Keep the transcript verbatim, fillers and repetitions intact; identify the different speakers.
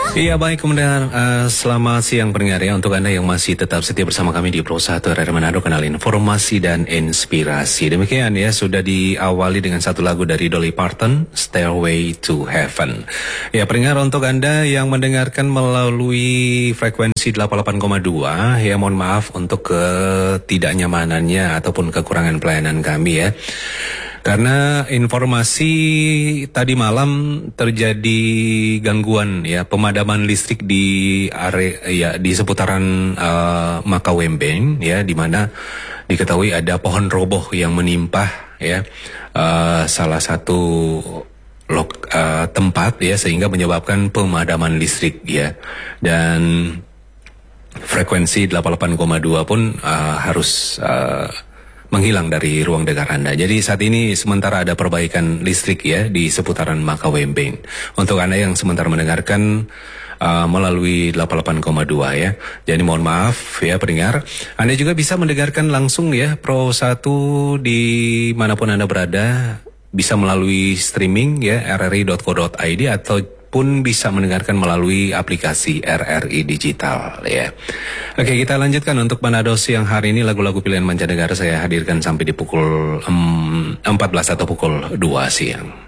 Speaker 1: Iya baik, kemudian uh, selamat siang pendengar ya. Untuk Anda yang masih tetap setia bersama kami di Pro satu R R Manado, kanal informasi dan inspirasi. Demikian ya, sudah diawali dengan satu lagu dari Dolly Parton, Stairway to Heaven. Ya pendengar, untuk Anda yang mendengarkan melalui frekuensi delapan puluh delapan koma dua, ya mohon maaf untuk ketidaknyamanannya ataupun kekurangan pelayanan kami ya. Karena informasi tadi malam terjadi gangguan ya pemadaman listrik di area ya di seputaran uh, Makawembeng ya, di mana diketahui ada pohon roboh yang menimpa ya uh, salah satu lok, uh, tempat ya, sehingga menyebabkan pemadaman listrik ya, dan frekuensi delapan puluh delapan koma dua pun uh, harus uh, menghilang dari ruang dengar Anda. Jadi saat ini sementara ada perbaikan listrik ya di seputaran Makawembeng. Untuk Anda yang sementara mendengarkan uh, melalui delapan puluh delapan koma dua ya. Jadi mohon maaf ya pendengar. Anda juga bisa mendengarkan langsung ya Pro satu di manapun Anda berada. Bisa melalui streaming ya r r i dot co dot i d ataupun bisa mendengarkan melalui aplikasi R R I Digital ya. Oke, kita lanjutkan untuk Manado siang hari ini. Lagu-lagu pilihan mancanegara saya hadirkan sampai di pukul um, empat belas atau pukul dua siang.